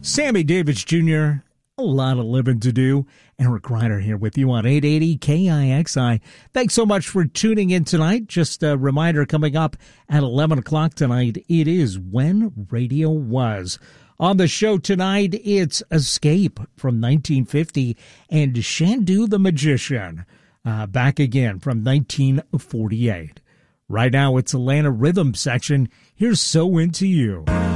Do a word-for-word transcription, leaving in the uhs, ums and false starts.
Sammy Davis Junior, a lot of living to do. Eric Reiner here with you on eight eighty K I X I. Thanks so much for tuning in tonight. Just a reminder, coming up at eleven o'clock tonight, it is When Radio Was. On the show tonight, it's Escape from nineteen fifty and Shandu the Magician, uh, back again from nineteen forty-eight. Right now, it's Atlanta Rhythm Section. Here's So Into You.